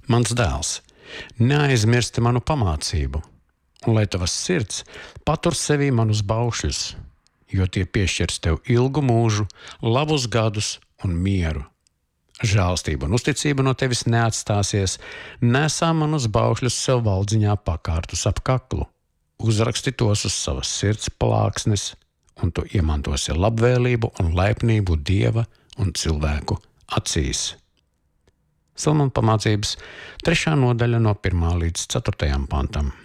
Mans dēls, neaizmirsti manu pamācību, un lai tavas sirds patur sevī manus baušļus, jo tie piešķirs tev ilgu mūžu, labus gadus un mieru. Žēlstība un uzticība no tevis neatstāsies, nesā manus baušļus sev valdziņā pakārtus ap kaklu, uzraksti tos uz savas sirds plāksnes, un tu iemantosi labvēlību un laipnību Dieva un cilvēku acīs. Salmona pamācības 3. nodaļa no 1. līdz 4. pantam.